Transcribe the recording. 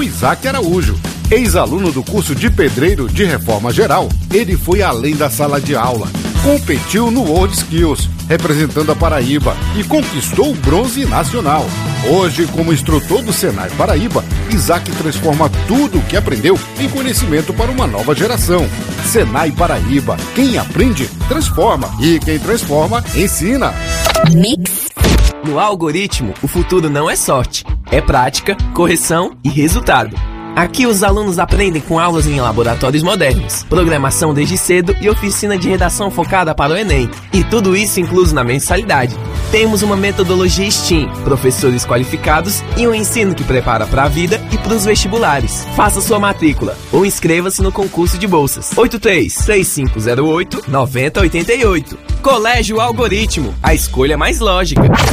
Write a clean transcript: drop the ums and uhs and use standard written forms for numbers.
Isaac Araújo. Ex-aluno do curso de pedreiro de reforma geral, ele foi além da sala de aula. Competiu no World Skills, representando a Paraíba, e conquistou o bronze nacional. Hoje, como instrutor do Senai Paraíba, Isaac transforma tudo o que aprendeu em conhecimento para uma nova geração. Senai Paraíba, quem aprende, transforma. E quem transforma, ensina. Mix. No algoritmo, o futuro não é sorte, é prática, correção e resultado. Aqui os alunos aprendem com aulas em laboratórios modernos, programação desde cedo e oficina de redação focada para o Enem. E tudo isso incluso na mensalidade. Temos uma metodologia STEAM, professores qualificados e um ensino que prepara para a vida e para os vestibulares. Faça sua matrícula ou inscreva-se no concurso de bolsas. 83-3508-9088. Colégio Algoritmo, a escolha mais lógica.